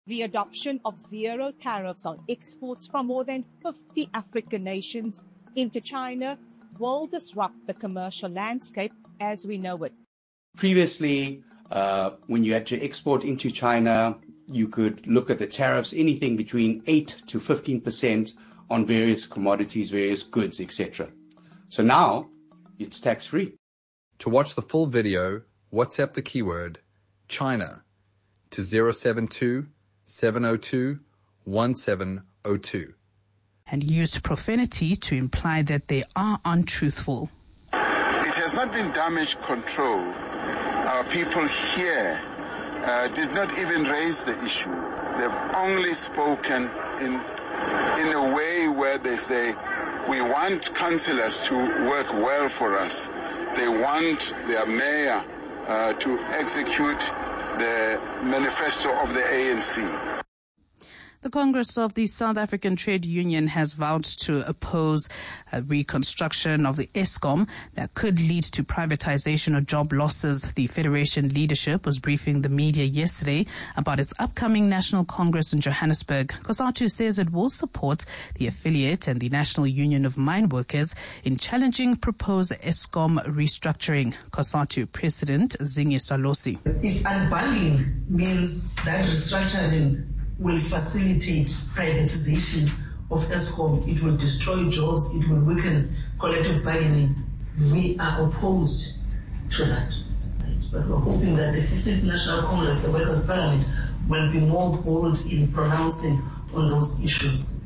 the adoption of zero tariffs on exports from more than 50 African nations into China will disrupt the commercial landscape as we know it. Previously, when you had to export into China, you could look at the tariffs, anything between 8 to 15% on various commodities, various goods, etc. So now it's tax-free. To watch the full video, WhatsApp the keyword China to 072 702 1702. And used profanity to imply that they are untruthful. It has not been damage control. Our people here did not even raise the issue. They've only spoken in a way where they say, we want councillors to work well for us. They want their mayor to execute the manifesto of the ANC. The Congress of the South African Trade Union has vowed to oppose a reconstruction of the Eskom that could lead to privatization or job losses. The Federation leadership was briefing the media yesterday about its upcoming National Congress in Johannesburg. COSATU says it will support the affiliate and the National Union of Mine Workers in challenging proposed Eskom restructuring. COSATU President Zingi Salosi. If unbundling means that restructuring will facilitate privatization of Eskom, it will destroy jobs, it will weaken collective bargaining. We are opposed to that. But we're hoping that the 15th National Congress, the Workers' Parliament, will be more bold in pronouncing on those issues.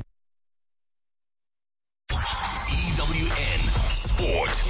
EWN Sport.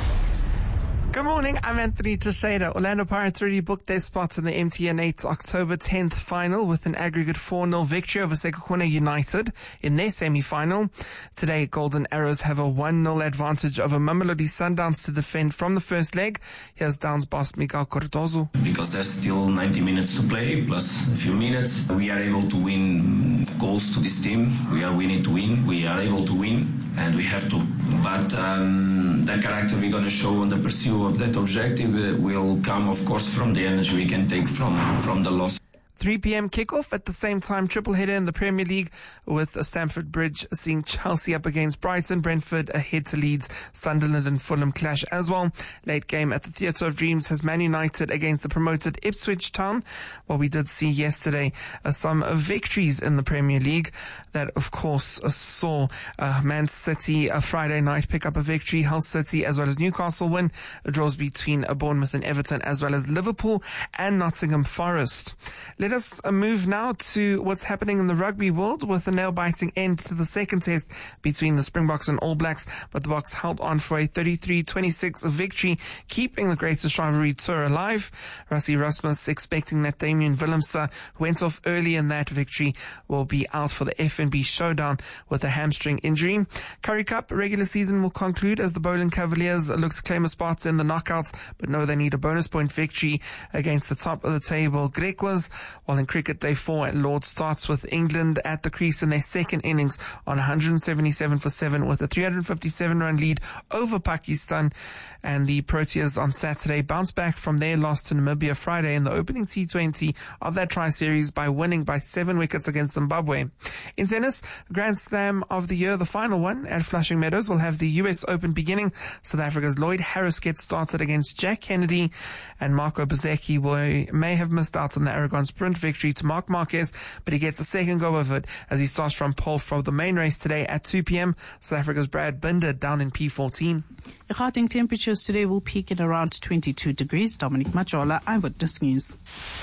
Good morning, I'm Anthony Teixeira. Orlando Pirates already booked their spots in the MTN 8 October 10th final with an aggregate 4-0 victory over Sekhukhune United in their semi-final. Today, Golden Arrows have a 1-0 advantage over Mamelodi Sundowns to defend from the first leg. Here's Downs boss Miguel Cordozo. Because there's still 90 minutes to play, plus a few minutes, we are able to win goals to this team. We are winning to win. We are able to win, and we have to. But that character we're going to show on the pursuit of that objective will come, of course, from the energy we can take from the loss. 3 p.m. kickoff at the same time, triple header in the Premier League with Stamford Bridge seeing Chelsea up against Brighton, Brentford ahead to Leeds, Sunderland and Fulham clash as well. Late game at the Theatre of Dreams has Man United against the promoted Ipswich Town. Well, we did see yesterday some victories in the Premier League that, of course, saw Man City Friday night pick up a victory, Hull City as well as Newcastle win, draws between Bournemouth and Everton as well as Liverpool and Nottingham Forest. Let us move now to what's happening in the rugby world with a nail-biting end to the second test between the Springboks and All Blacks, but the Boks held on for a 33-26 victory, keeping the greatest rivalry tour alive. Rassie Erasmus expecting that Damian Willemse, who went off early in that victory, will be out for the FNB showdown with a hamstring injury. Currie Cup regular season will conclude as the Boland Cavaliers look to claim a spot in the knockouts, but know they need a bonus point victory against the top of the table Griquas. While in cricket, day 4 at Lord's starts with England at the crease in their second innings on 177 for 7 with a 357-run lead over Pakistan. And the Proteas on Saturday bounced back from their loss to Namibia Friday in the opening T20 of that tri-series by winning by 7 wickets against Zimbabwe. In tennis, Grand Slam of the year, the final one at Flushing Meadows, will have the US Open beginning. South Africa's Lloyd Harris gets started against Jack Kennedy, and Marco Bezzecchi may have missed out on the Aragon Sprint victory to Marc Marquez, but he gets a second go of it as he starts from pole for the main race today at 2 p.m. South Africa's Brad Binder down in P14. Gauteng temperatures today will peak at around 22 degrees. Dominic Majola, Eyewitness News.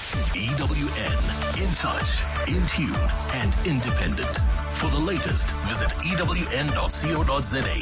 EWN, in touch, in tune, and independent. For the latest, visit EWN.co.za.